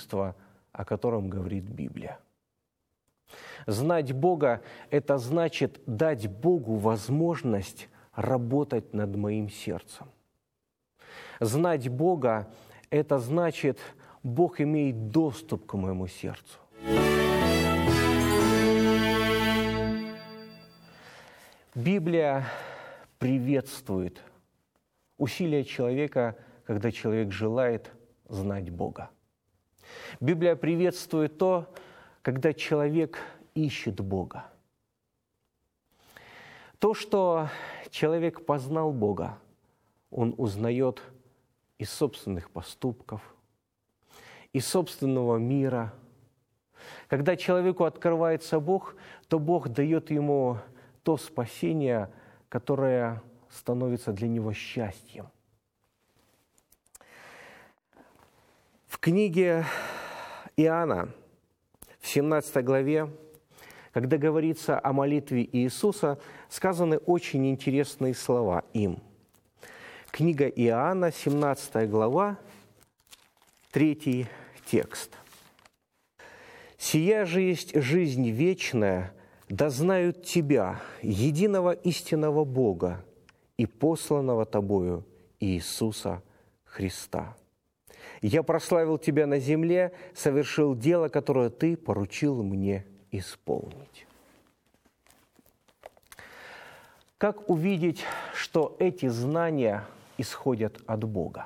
свидетельство, о котором говорит Библия. Знать Бога – это значит дать Богу возможность работать над моим сердцем. Знать Бога – это значит, Бог имеет доступ к моему сердцу. Библия приветствует усилия человека, когда человек желает знать Бога. Библия приветствует то, когда человек ищет Бога. То, что человек познал Бога, он узнает из собственных поступков, из собственного мира. Когда человеку открывается Бог, то Бог дает ему то спасение, которое становится для него счастьем. В книге Иоанна, в 17 главе, когда говорится о молитве Иисуса, сказаны очень интересные слова им. Книга Иоанна, 17 глава, 3 текст. «Сия же есть жизнь вечная, да знают Тебя, единого истинного Бога и посланного Тобою Иисуса Христа. Я прославил Тебя на земле, совершил дело, которое Ты поручил мне исполнить». Как увидеть, что эти знания исходят от Бога?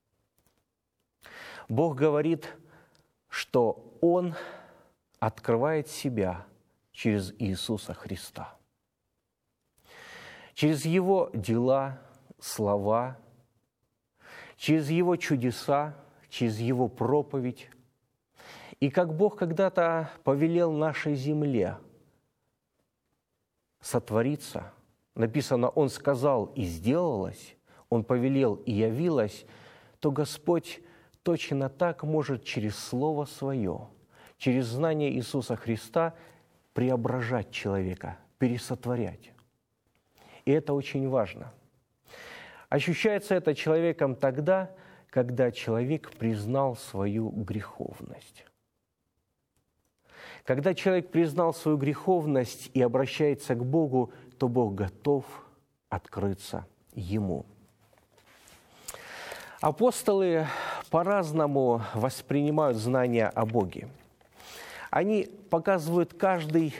Бог говорит, что Он открывает себя через Иисуса Христа. Через Его дела, слова, через Его чудеса, через Его проповедь. И как Бог когда-то повелел нашей земле сотвориться, написано, Он сказал и сделалось, Он повелел и явилось, то Господь точно так может через Слово Свое, через знание Иисуса Христа преображать человека, пересотворять. И это очень важно. Ощущается это человеком тогда, когда человек признал свою греховность. Когда человек признал свою греховность и обращается к Богу, то Бог готов открыться ему. Апостолы по-разному воспринимают знания о Боге. Они показывают каждый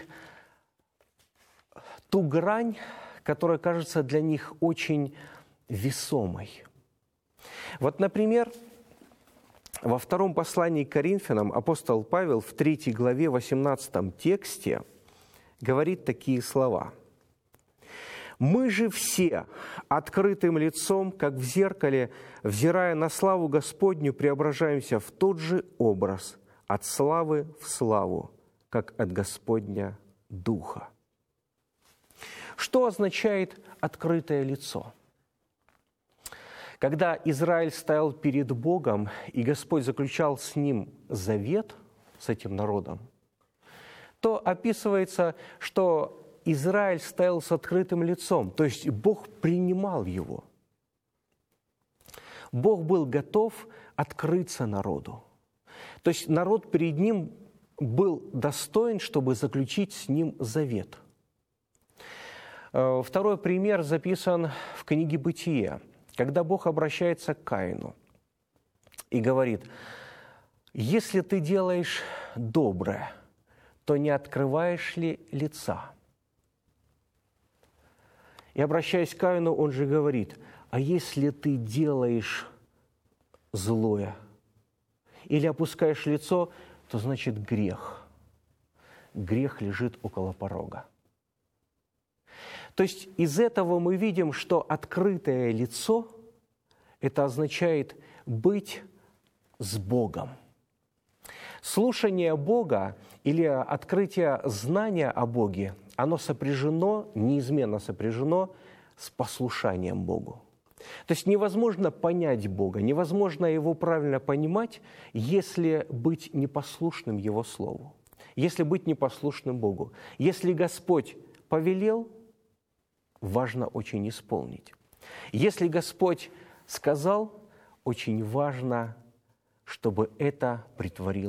ту грань, которая кажется для них очень весомой. Вот, например, во втором послании к Коринфянам апостол Павел в 3 главе 18 тексте говорит такие слова. «Мы же все открытым лицом, как в зеркале, взирая на славу Господню, преображаемся в тот же образ, от славы в славу, как от Господня Духа». Что означает открытое лицо? Когда Израиль стоял перед Богом, и Господь заключал с ним завет, с этим народом, то описывается, что Израиль стоял с открытым лицом, то есть Бог принимал его. Бог был готов открыться народу. То есть народ перед ним был достоин, чтобы заключить с ним завет. Второй пример записан в книге «Бытие», когда Бог обращается к Каину и говорит: «Если ты делаешь доброе, то не открываешь ли лица?» И обращаясь к Каину, он же говорит: «А если ты делаешь злое или опускаешь лицо, то значит грех. Грех лежит около порога». То есть из этого мы видим, что открытое лицо – это означает быть с Богом. Слушание Бога или открытие знания о Боге, оно сопряжено, неизменно сопряжено с послушанием Богу. То есть невозможно понять Бога, невозможно Его правильно понимать, если быть непослушным Его Слову, если быть непослушным Богу. Если Господь повелел, важно очень исполнить. Если Господь сказал, очень важно, чтобы это претворилось